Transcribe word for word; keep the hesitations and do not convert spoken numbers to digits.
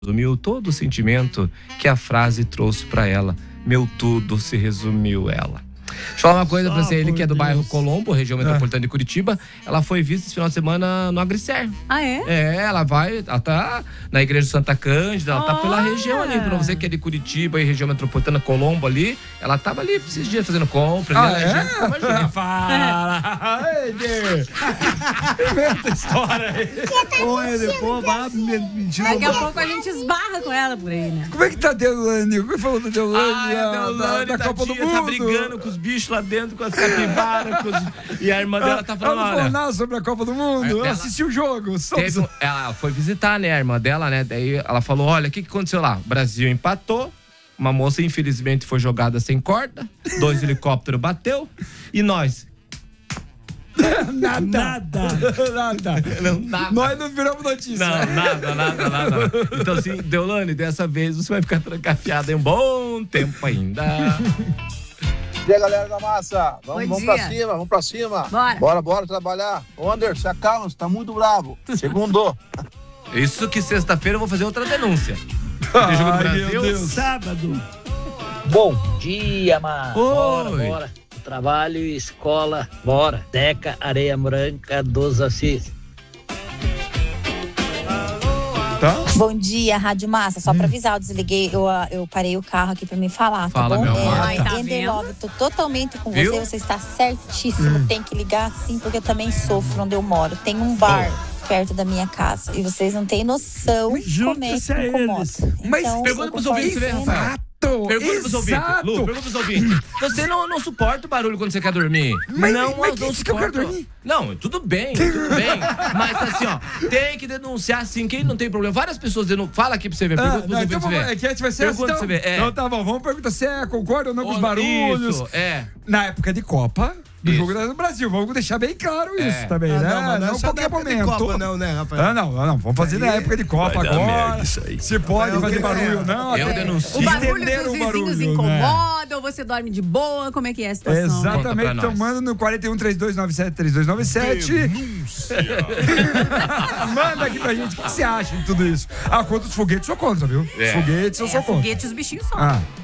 resumiu todo o sentimento que a frase trouxe pra ela. Meu tudo se resumiu ela. Deixa eu falar uma coisa pra você, ele que é do bairro Colombo, região metropolitana de Curitiba. Ela foi vista esse final de semana no Agricer. Ah, é? É, ela vai, ela tá na igreja de Santa Cândida, ela tá pela região ali. Pra você que é de Curitiba e região metropolitana, Colombo ali, ela tava ali esses dias fazendo compra. Ah, né? é? Gente, como a gente Fala! Inventa história aí. Oi, depois vai mentir. Daqui a pouco a gente esbarra com ela por aí, né? Como é que tá a Deolane? Como é que falou da Deolane? Ai, a Deolane, da, da Copa do Mundo? tá brigando com os bichos lá dentro, com as capivaras, com os... e a irmã dela tá falando, ela não olha... falou nada sobre a Copa do Mundo, ela, ela assistiu o jogo. Só... Teve um, ela foi visitar, né, a irmã dela, né, daí ela falou, olha, o que, que aconteceu lá? O Brasil empatou, uma moça infelizmente foi jogada sem corda, dois helicópteros bateu, e nós... Nada. Nada. Nada. Não, nada. Nós não viramos notícia. Não, nada, nada, nada. Então, assim, Deolane, dessa vez você vai ficar trancafiada em um bom tempo ainda. E aí, galera da massa, vamos, vamos pra cima, vamos pra cima. Bora. Bora, bora trabalhar. Ô, Anderson, se acalma, você tá muito bravo. Segundou. Isso que sexta-feira eu vou fazer outra denúncia. Tem jogo do Ai, Brasil. meu Deus. Sábado. Bom dia, mano. Bora, Oi. bora. Trabalho e escola, bora. Teca Areia Branca dos Assis. Tá? Bom dia, Rádio Massa. Só pra avisar, eu desliguei, eu, eu parei o carro aqui pra me falar, tá Fala, bom? meu amor. Ai, tá Ender vendo? Love, eu tô totalmente com Viu? você, você está certíssimo. Tem que ligar sim, porque eu também sofro onde eu moro. Tem um bar perto da minha casa e vocês não têm noção como é que Junta-se a me incomoda. eles. Mas Então, pergunta eu pros concordo ouvintes, com né, você. Rafael? Exato. Pergunta pros ouvintes. Exato. Lu, pergunta pros ouvintes. Você não, não suporta o barulho quando você quer dormir? Mas- não, mas eu quem não disse que eu quero suporto. dormir? Não, tudo bem, tudo bem. Mas assim, ó, tem que denunciar sim, quem não tem problema. Várias pessoas denunciam. Fala aqui pra você ver, pergunta Ah, pros não, ouvintes então ver. vamos, é que a gente vai ser Pergunta assim, pra você ver, é. Então tá bom, vamos perguntar se é, concorda ou não com os Ô, barulhos. Isso, é. Na época de Copa, do Isso. jogo do Brasil. Vamos deixar bem claro É. isso também, Ah, né? não, mas não é Não só qualquer da época de momento. Copa, não, né, Rafael? Ah, não, não, vamos fazer na Aí época de Copa vai dar agora. merda isso aí. Se pode Rafael, fazer que barulho é? ou não. Eu até denuncio. O barulho estender dos o vizinhos barulho, né? incomoda, ou você dorme de boa? Como é que é a situação? Conta Exatamente, pra então nós. manda no quarenta e um, trinta e dois, noventa e sete, trinta e dois, noventa e sete. Manda aqui pra gente o que você acha de tudo isso. Ah, contra os foguetes, eu sou contra, viu? É. Os foguetes, eu É, sou contra. foguete os bichinhos só. Ah.